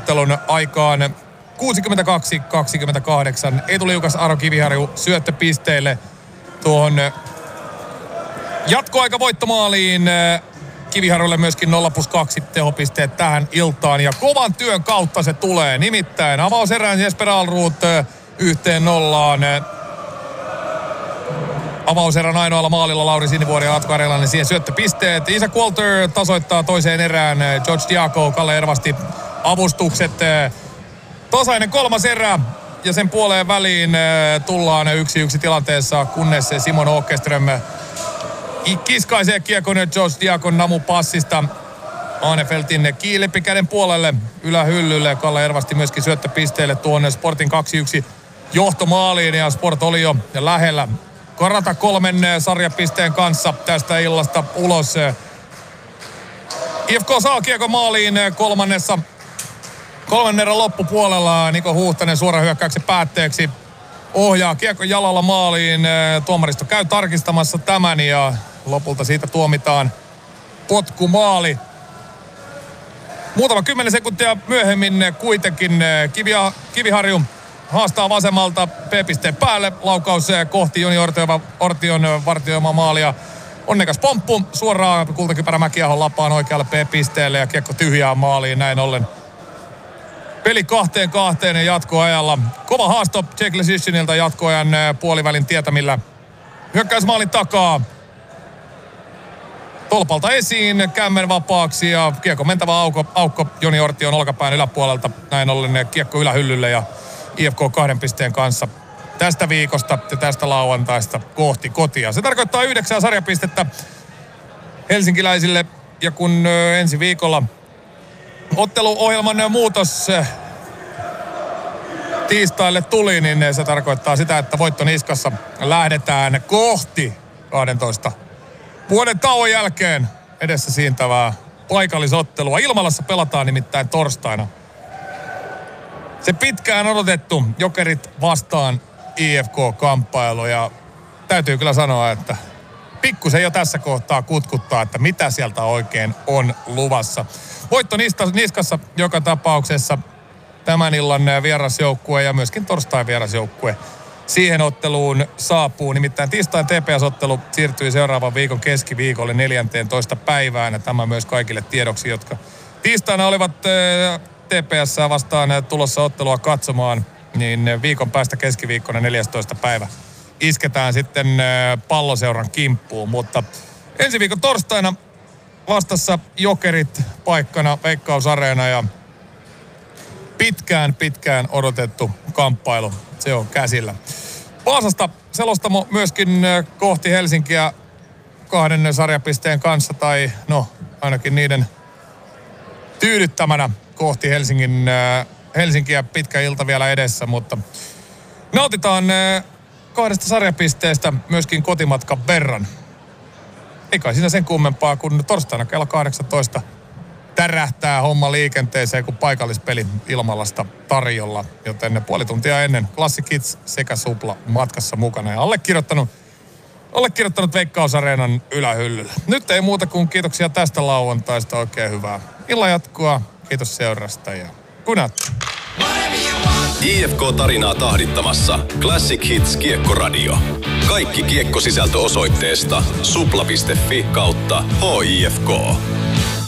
ottelun aikaan 62-28. Etuliukas Aro Kiviharju syöttöpisteille tuohon jatkoaikavoittomaaliin. Kiviharjulle myöskin 0+2 tehopisteet tähän iltaan. Ja kovan työn kautta se tulee. Nimittäin avauserään Jesper Alrut 1-0. Avauserän ainoalla maalilla Lauri Sinivuori ja Atko Arjalainen siihen syöttöpisteet. Isaac Walter tasoittaa toiseen erään. George Diaco, Kalle Ervasti avustukset. Tasainen kolmas erä ja sen puoleen väliin tullaan 1-1 tilanteessa, kunnes Simon Åkerström kiskaisee kiekon George Diacon namupassista Ahnefeltin kiilepikäden puolelle ylähyllylle. Kalle Ervasti myöskin syöttöpisteelle tuonne Sportin 2-1 johtomaaliin ja Sport oli jo lähellä karata 3 sarjapisteen kanssa tästä illasta ulos. IFK saa kiekon maaliin kolmannen erän loppupuolella. Niko Huhtanen suoran hyökkäyksen päätteeksi ohjaa kiekon jalalla maaliin. Tuomaristo käy tarkistamassa tämän ja lopulta siitä tuomitaan potkumaali. Muutama 10 sekuntia myöhemmin kuitenkin Kiviharju haastaa vasemmalta P-pisteen päälle. Laukaus kohti Joni Ortion vartioimaa maalia. Onnekas pomppu suoraan Kultakypärä Mäkiahon lapaan oikealle P-pisteelle ja kiekko tyhjää maaliin näin ollen. Peli 2-2 jatkoajalla. Kova haasto Jake Lesishinilta jatkoajan puolivälin tietämillä. Hyökkäysmaalin takaa. Tolpalta esiin, kämmen vapaaksi ja kiekko mentävä aukko Joni Ortion olkapään yläpuolelta. Näin ollen kiekko ylähyllylle ja IFK 2 pisteen kanssa tästä viikosta ja tästä lauantaista kohti kotia. Se tarkoittaa 9 sarjapistettä helsinkiläisille ja kun ensi viikolla otteluohjelman muutos tiistaille tuli, niin se tarkoittaa sitä, että voitto niskassa lähdetään kohti 12 vuoden tauon jälkeen edessä siintävää paikallisottelua. Ilmalassa pelataan nimittäin torstaina. Se pitkään odotettu Jokerit vastaan IFK-kamppailu ja täytyy kyllä sanoa, että pikkusen jo tässä kohtaa kutkuttaa, että mitä sieltä oikein on luvassa. Voitto niskassa joka tapauksessa tämän illan vierasjoukkue ja myöskin torstain vierasjoukkue siihen otteluun saapuu. Nimittäin tiistain TPS-ottelu siirtyi seuraavan viikon keskiviikolle 14. päivään. Ja tämä myös kaikille tiedoksi, jotka tiistaina olivat TPS vastaan tulossa ottelua katsomaan. Niin viikon päästä keskiviikkona 14. päivä isketään sitten Palloseuran kimppuun. Mutta ensi viikon torstaina vastassa Jokerit paikkana Veikkaus-areena ja pitkään odotettu kamppailu. Se on käsillä. Vaasasta selostamo myöskin kohti Helsinkiä 2 sarjapisteen kanssa tai no ainakin niiden tyydyttämänä kohti Helsinkiä pitkä ilta vielä edessä, mutta nautitaan 2 sarjapisteestä myöskin kotimatkan verran. Ei kai siinä sen kummempaa, kun torstaina kello 18 tärähtää homma liikenteeseen, kun paikallispeli Ilmalasta tarjolla. Joten puoli tuntia ennen Classic Hits sekä Supla matkassa mukana. Ja allekirjoittanut Veikkaus-areenan ylähyllyllä. Nyt ei muuta kuin kiitoksia tästä lauantaista. Oikein hyvää illan jatkoa. Kiitos seurasta ja kunat. IFK-tarinaa tahdittamassa Classic Hits Kiekkoradio. Kaikki kiekkosisältö osoitteesta supla.fi/HIFK.